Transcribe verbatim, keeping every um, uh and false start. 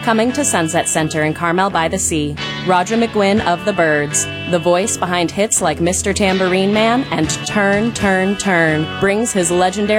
Coming to Sunset Center in Carmel by the Sea, Roger McGuinn of the Byrds, the voice behind hits like Mister Tambourine Man and Turn, Turn, Turn, brings his legendary